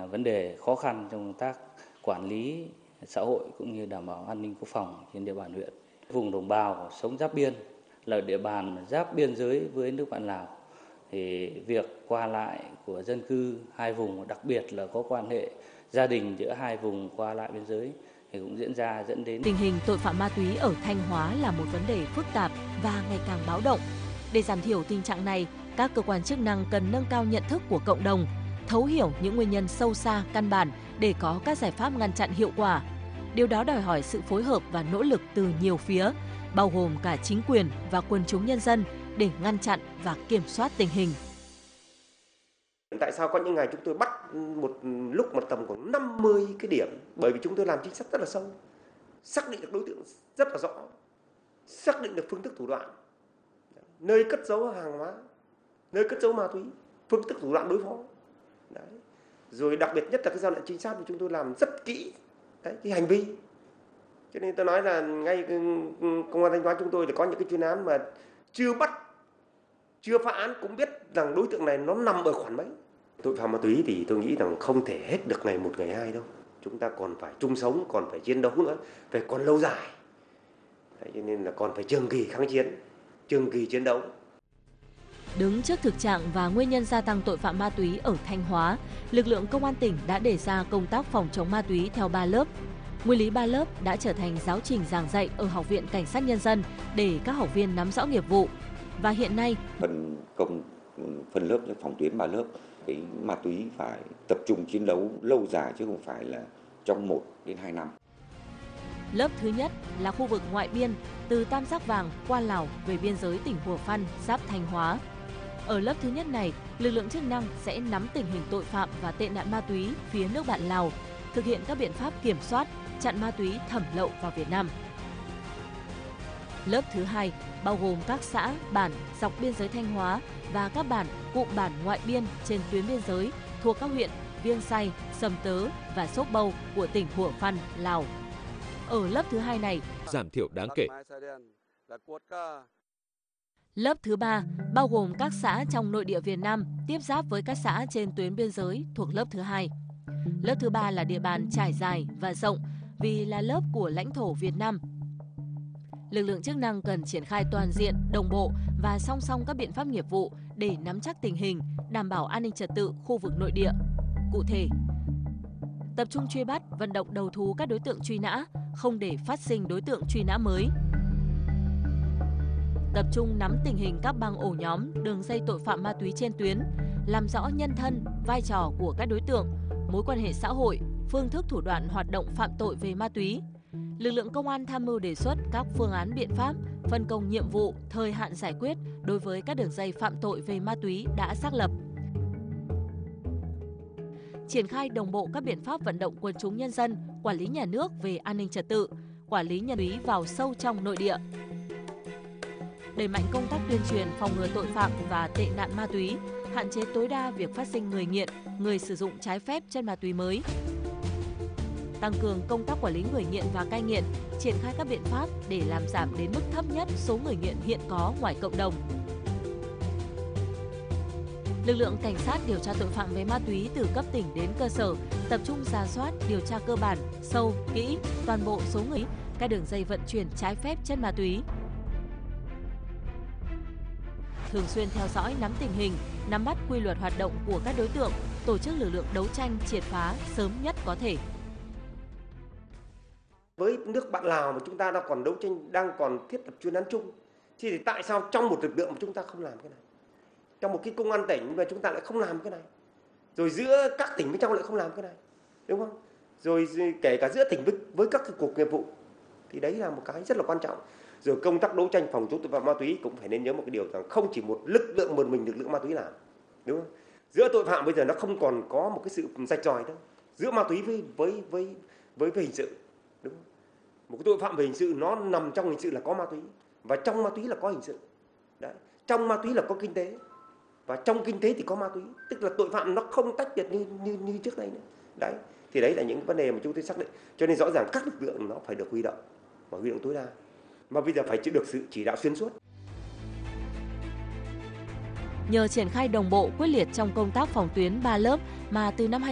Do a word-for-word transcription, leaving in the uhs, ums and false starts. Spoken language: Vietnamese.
là vấn đề khó khăn trong công tác quản lý xã hội cũng như đảm bảo an ninh quốc phòng trên địa bàn huyện. Vùng đồng bào sống giáp biên là địa bàn giáp biên giới với nước bạn Lào, thì việc qua lại của dân cư hai vùng, đặc biệt là có quan hệ gia đình giữa hai vùng qua lại biên giới thì cũng diễn ra dẫn đến tình hình tội phạm ma túy ở Thanh Hóa là một vấn đề phức tạp và ngày càng báo động. Để giảm thiểu tình trạng này, các cơ quan chức năng cần nâng cao nhận thức của cộng đồng, thấu hiểu những nguyên nhân sâu xa, căn bản để có các giải pháp ngăn chặn hiệu quả. Điều đó đòi hỏi sự phối hợp và nỗ lực từ nhiều phía, bao gồm cả chính quyền và quần chúng nhân dân để ngăn chặn và kiểm soát tình hình. Tại sao có những ngày chúng tôi bắt một lúc một tầm khoảng năm mươi cái điểm, bởi vì chúng tôi làm chính sách rất là sâu, xác định được đối tượng rất là rõ, xác định được phương thức thủ đoạn, nơi cất giấu hàng hóa, nơi cất giấu ma túy, phương thức thủ đoạn đối phó. Đấy. Rồi đặc biệt nhất là cái giai đoạn trinh sát thì chúng tôi làm rất kỹ đấy, cái hành vi. Cho nên tôi nói là ngay công an Thanh Hóa chúng tôi thì có những cái chuyên án mà chưa bắt, chưa phá án cũng biết rằng đối tượng này nó nằm ở khoản mấy. Tội phạm ma túy thì tôi nghĩ rằng không thể hết được ngày một ngày hai đâu. Chúng ta còn phải chung sống, còn phải chiến đấu nữa, phải còn lâu dài. Đấy, cho nên là còn phải trường kỳ kháng chiến, trường kỳ chiến đấu. Đứng trước thực trạng và nguyên nhân gia tăng tội phạm ma túy ở Thanh Hóa, lực lượng công an tỉnh đã đề ra công tác phòng chống ma túy theo ba lớp. Nguyên lý ba lớp đã trở thành giáo trình giảng dạy ở Học viện Cảnh sát Nhân dân để các học viên nắm rõ nghiệp vụ. Và hiện nay, phần công phần lớp phòng tuyến ba lớp, cái ma túy phải tập trung chiến đấu lâu dài chứ không phải là trong một đến hai năm. Lớp thứ nhất là khu vực ngoại biên từ Tam Giác Vàng qua Lào về biên giới tỉnh Hùa Phăn, giáp Thanh Hóa. Ở lớp thứ nhất này, lực lượng chức năng sẽ nắm tình hình tội phạm và tệ nạn ma túy phía nước bạn Lào, thực hiện các biện pháp kiểm soát, chặn ma túy thẩm lậu vào Việt Nam. Lớp thứ hai bao gồm các xã, bản dọc biên giới Thanh Hóa và các bản, cụm bản ngoại biên trên tuyến biên giới thuộc các huyện Viêng Say, Sầm Tớ và Sốp Bâu của tỉnh Hùa Phăn, Lào. Ở lớp thứ hai này, giảm thiểu đáng kể. Lớp thứ ba bao gồm các xã trong nội địa Việt Nam tiếp giáp với các xã trên tuyến biên giới thuộc lớp thứ hai. Lớp thứ ba là địa bàn trải dài và rộng vì là lớp của lãnh thổ Việt Nam. Lực lượng chức năng cần triển khai toàn diện, đồng bộ và song song các biện pháp nghiệp vụ để nắm chắc tình hình, đảm bảo an ninh trật tự khu vực nội địa. Cụ thể, tập trung truy bắt, vận động đầu thú các đối tượng truy nã, không để phát sinh đối tượng truy nã mới. Tập trung nắm tình hình các băng ổ nhóm, đường dây tội phạm ma túy trên tuyến, làm rõ nhân thân, vai trò của các đối tượng, mối quan hệ xã hội, phương thức thủ đoạn hoạt động phạm tội về ma túy. Lực lượng công an tham mưu đề xuất các phương án biện pháp, phân công nhiệm vụ, thời hạn giải quyết đối với các đường dây phạm tội về ma túy đã xác lập. Triển khai đồng bộ các biện pháp vận động quần chúng nhân dân, quản lý nhà nước về an ninh trật tự, quản lý ma túy vào sâu trong nội địa. Đẩy mạnh công tác tuyên truyền phòng ngừa tội phạm và tệ nạn ma túy, hạn chế tối đa việc phát sinh người nghiện, người sử dụng trái phép chất ma túy mới. Tăng cường công tác quản lý người nghiện và cai nghiện, triển khai các biện pháp để làm giảm đến mức thấp nhất số người nghiện hiện có ngoài cộng đồng. Lực lượng cảnh sát điều tra tội phạm về ma túy từ cấp tỉnh đến cơ sở tập trung rà soát, điều tra cơ bản, sâu, kỹ toàn bộ số người, các đường dây vận chuyển trái phép chất ma túy. Thường xuyên theo dõi, nắm tình hình, nắm bắt quy luật hoạt động của các đối tượng, tổ chức lực lượng đấu tranh triệt phá sớm nhất có thể. Với nước bạn Lào mà chúng ta đang còn đấu tranh, đang còn thiết lập chuyên án chung, thì tại sao trong một lực lượng mà chúng ta không làm cái này? Trong một cái công an tỉnh mà chúng ta lại không làm cái này. Rồi giữa các tỉnh với nhau lại không làm cái này. Đúng không? Rồi kể cả giữa tỉnh với, với các cuộc nghiệp vụ. Thì đấy là một cái rất là quan trọng. Rồi công tác đấu tranh phòng chống tội phạm ma túy cũng phải nên nhớ một cái điều rằng không chỉ một lực lượng một mình lực lượng ma túy làm. Đúng không? Giữa tội phạm bây giờ nó không còn có một cái sự rạch ròi đâu. Giữa ma túy với với với với, với hình sự. Đúng không? Một cái tội phạm về hình sự nó nằm trong hình sự là có ma túy, và trong ma túy là có hình sự. Đấy. Trong ma túy là có kinh tế, và trong kinh tế thì có ma túy, tức là tội phạm nó không tách biệt như như như trước đây nữa. Đấy, thì đấy là những vấn đề mà chúng tôi xác định. Cho nên rõ ràng các lực lượng nó phải được huy động và huy động tối đa, mà bây giờ phải được sự chỉ đạo xuyên suốt. Nhờ triển khai đồng bộ quyết liệt trong công tác phòng tuyến ba lớp mà từ năm hai nghìn